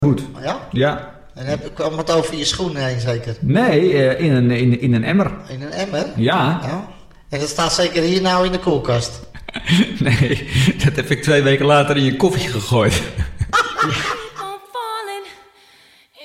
Goed. Ja? Ja. En kwam het over je schoenen heen zeker? Nee, in een emmer. In een emmer? Ja. Ja. En dat staat zeker hier nou in de koelkast? Nee, dat heb ik 2 weken later in je koffie gegooid. Ja.